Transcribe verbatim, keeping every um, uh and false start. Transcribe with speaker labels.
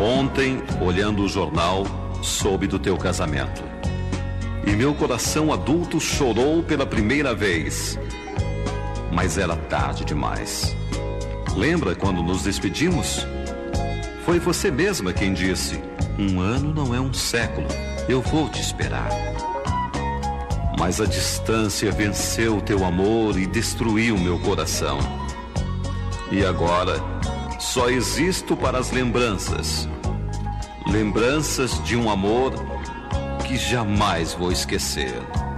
Speaker 1: Ontem, olhando o jornal, soube do teu casamento. E meu coração adulto chorou pela primeira vez. Mas era tarde demais. Lembra quando nos despedimos? Foi você mesma quem disse: um ano não é um século, eu vou te esperar. Mas a distância venceu o teu amor e destruiu meu coração. E agora, só existo para as lembranças. Lembranças de um amor que jamais vou esquecer.